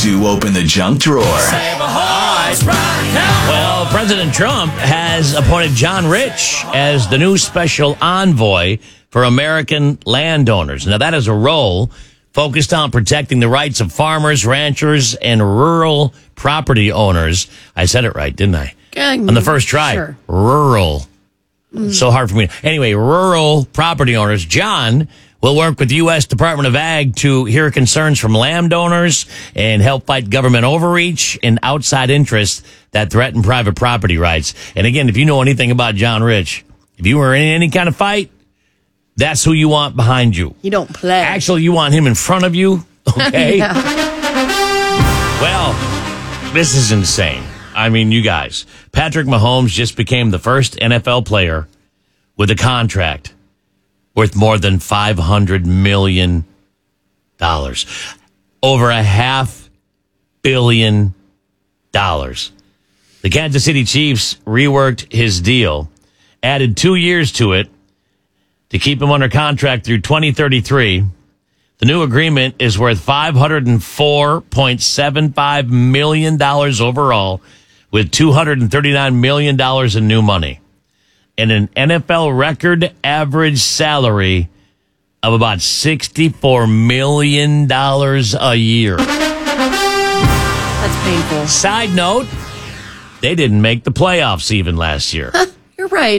do open the junk drawer. Well, President Trump has appointed John Rich as the new special envoy for American landowners. Now, that is a role focused on protecting the rights of farmers, ranchers, and rural property owners. I said it right, didn't I? On the first try. Sure. Rural. So hard for me. Anyway, rural property owners. John will work with the U.S. Department of Ag to hear concerns from landowners and help fight government overreach and outside interests that threaten private property rights. And again, if you know anything about John Rich, if you were in any kind of fight, that's who you want behind you. You don't play. Actually, you want him in front of you, okay? Yeah. Well, this is insane. I mean, you guys, Patrick Mahomes just became the first NFL player with a contract worth more than $500 million. Over $500 million. The Kansas City Chiefs reworked his deal, added 2 years to it to keep him under contract through 2033. The new agreement is worth $504.75 million overall, with $239 million in new money and an NFL record average salary of about $64 million a year. That's painful. Side note, they didn't make the playoffs even last year. You're right.